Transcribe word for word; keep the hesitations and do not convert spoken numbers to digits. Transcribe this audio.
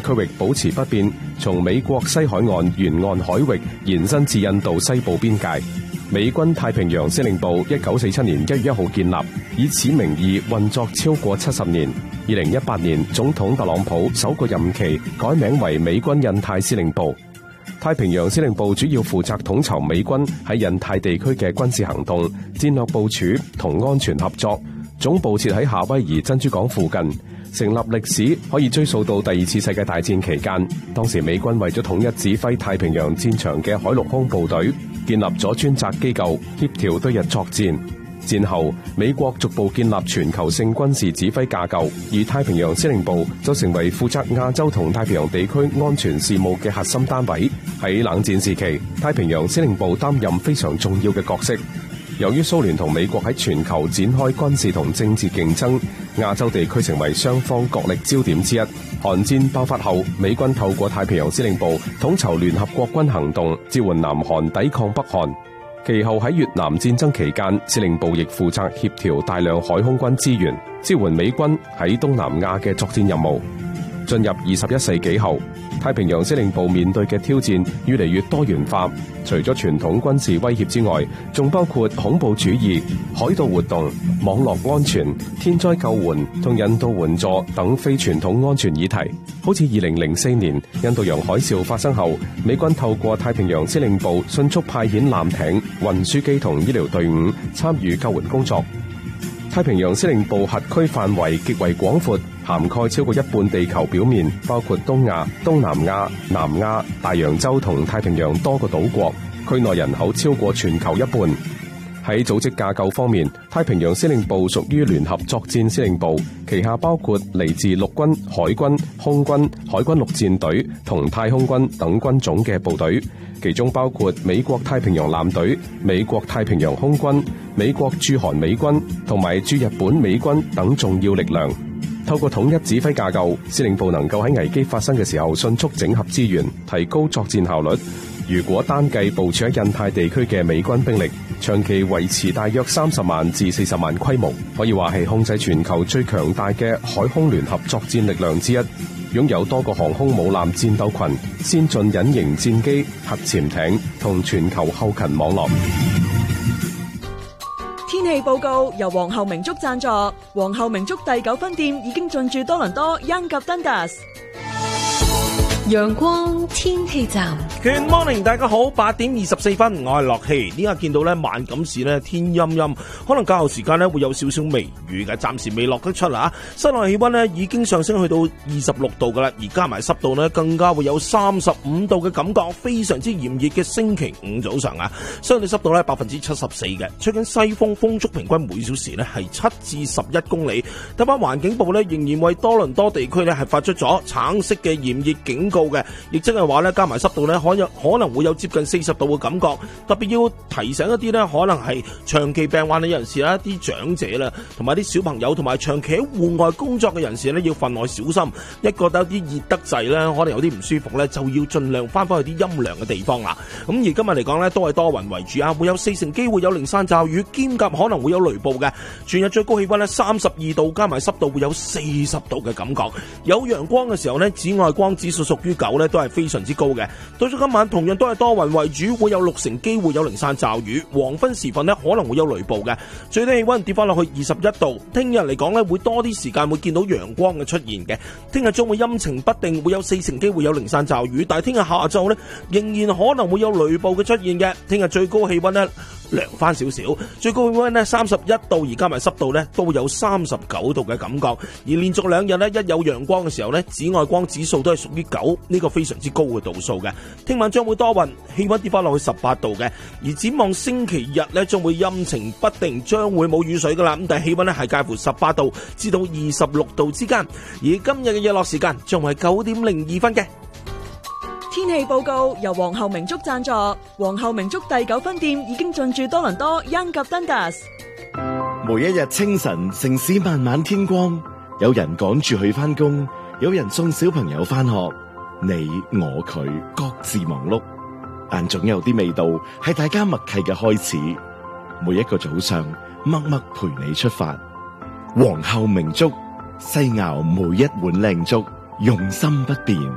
區域保持不變，從美國西海岸沿岸海域延伸至印度西部邊界。美軍太平洋司令部一九四七年一月一號建立，以此名義運作超過七十年。二零一八年，總統特朗普首個任期改名為美軍印太司令部。太平洋司令部主要負責統籌美軍喺印太地區嘅軍事行動、戰略部署同安全合作。總部設喺夏威夷珍珠港附近。成立歷史可以追溯到第二次世界大戰期間，當時美軍為咗統一指揮太平洋戰場嘅海陸空部隊，建立咗專責機構協調對日作戰。戰後，美國逐步建立全球性軍事指揮架構，而太平洋司令部就成為負責亞洲同太平洋地區安全事務嘅核心單位。喺冷戰時期，太平洋司令部擔任非常重要嘅角色。由於蘇聯同美國喺全球展開軍事同政治競爭，亞洲地區成為雙方角力焦點之一。韓戰爆發後，美軍透過太平洋司令部統籌聯合國軍行動，支援南韓抵抗北韓。其後喺越南戰爭期間，司令部亦負責協調大量海空軍資源，支援美軍喺東南亞嘅作戰任務。進入二十一世紀後，太平洋司令部面對嘅挑戰越嚟越多元化，除咗傳統軍事威脅之外，仲包括恐怖主義、海盜活動、網絡安全、天災救援同人道援助等非傳統安全議題。好似二零零四年印度洋海嘯發生後，美軍透過太平洋司令部迅速派遣艦艇、運輸機同醫療隊伍參與救援工作。太平洋司令部轄區範圍極為廣闊，涵蓋超過一半地球表面，包括東亞、東南亞、南亞、大洋洲同太平洋多個島國。區內人口超過全球一半。喺組織架構方面，太平洋司令部屬於聯合作戰司令部，旗下包括嚟自陸軍、海軍、空軍、海軍陸戰隊同太空軍等軍種嘅部隊，其中包括美國太平洋艦隊、美國太平洋空軍、美國駐韓美軍同埋駐日本美軍等重要力量。透過統一指揮架構，司令部能夠喺危機發生嘅時候迅速整合資源，提高作戰效率。如果單計部署喺印太地區嘅美軍兵力，長期維持大約三十萬至四十萬規模，可以話係控制全球最強大嘅海空聯合作戰力量之一。擁有多個航空母艦戰鬥群、先進隱形戰機、核潛艇同全球後勤網絡。 天氣報告由皇后明燭贊助，皇后明燭第九分店已經進駐多倫多 Yonge 及 Dundas。 陽光天氣站 Good morning， 大家好，八點二十四分，我係樂希。呢家見到咧萬錦市咧天陰陰，可能較後時間咧會有少少微雨嘅，暫時未落得出啦。室內氣溫咧已經上升去到二十六度噶啦，而加埋濕度咧更加會有三十五度嘅感覺，非常之炎熱嘅星期五早上啊。相對濕度咧百分之七十四嘅，吹緊西風，風速平均每小時咧係七至十一公里。睇翻環境部咧仍然為多倫多地區咧係發出咗橙色嘅炎熱警告嘅，亦即係話咧加埋濕度咧可有可能會有接近四十度嘅感覺，特別要提醒一啲咧可能係長期病患嘅人士啦、一啲長者啦，同埋啲小朋友，同埋長期喺戶外工作嘅人士咧要分外小心。一覺得有啲熱得滯咧，可能有啲唔舒服咧，就要盡量翻返去啲陰涼嘅地方啦。咁而今日嚟講咧都係多雲為主啊，會有四成機會有零散驟雨，兼夾可能會有雷暴嘅。全日最高氣溫咧三十二度，加埋濕度會有四十度嘅感覺。有陽光嘅時候咧，紫外光指數屬於九咧，都係非常之高嘅。到咗今晚同樣都係多雲為主，會有六成機會有零散驟雨，黃昏時分呢可能會有雷暴嘅。最低氣溫跌翻落去二十一度。聽日嚟講呢會多啲時間會見到陽光嘅出現嘅。聽日將會陰晴不定，會有四成機會有零散驟雨，但係聽日下晝呢仍然可能會有雷暴嘅出現嘅。聽日最高氣溫呢涼翻少少，最高氣溫呢三十一度，而加埋濕度呢都有三十九度嘅感覺。而連續兩日呢，一有陽光嘅時候呢，紫外光指數都係屬於九，呢個非常之高嘅度數嘅。聽晚將會多雲，氣溫跌翻落去十八度嘅。而展望星期日呢，將會陰晴不定，將會冇雨水噶啦。咁但係氣溫呢係介乎十八度至到二十六度之間。而今日嘅日落時間將會係九點零二分嘅。 天氣報告由皇后明燭贊助，皇后明燭第九分店已經進駐多倫多 Yonge 及 Dundas。 每一日清晨，城市慢慢天光，有人趕住去返工，有人送小朋友返學，你我佢各自忙碌，但總有啲味道係大家默契嘅開始。每一個早上，默默陪你出發。皇后明燭，細熬每一碗靚粥，用心不變。